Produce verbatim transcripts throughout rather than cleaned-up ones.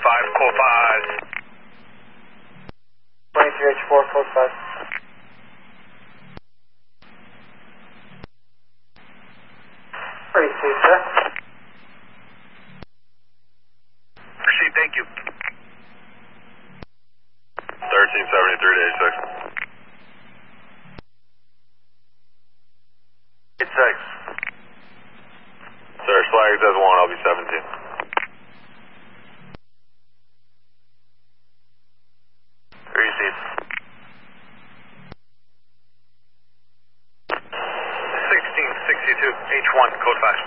five, code five. twenty-three H four, code five. Received, sir. Proceed, thank you. thirteen seventy-three to eight six. eight six. Sir, Swagger says one, I'll be seventeen. Received. sixteen sixty-two, H one, code five.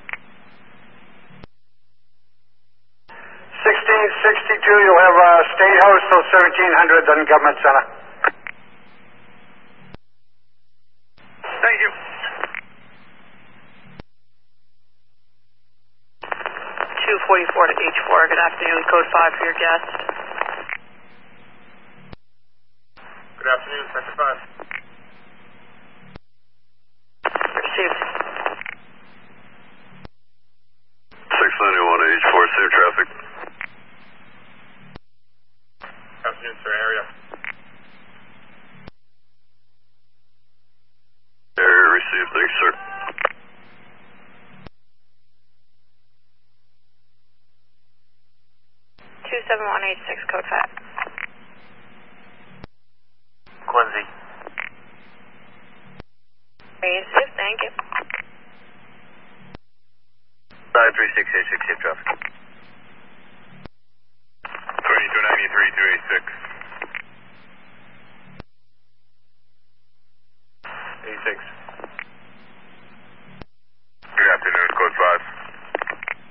sixteen sixty-two, you'll have uh, State House till seventeen hundred, then Government Center. Thank you. two forty-four to H four, good afternoon, code five for your guest. Good afternoon, Sector five. Received. six ninety-one to H four, same traffic. Afternoon, sir, area. Area received, thanks, sir. two seven one eight six, code five. Quincy. Received, thank you. five three six eight six, same traffic. twenty-two ninety-three to eight six. eight six. Good afternoon, code five.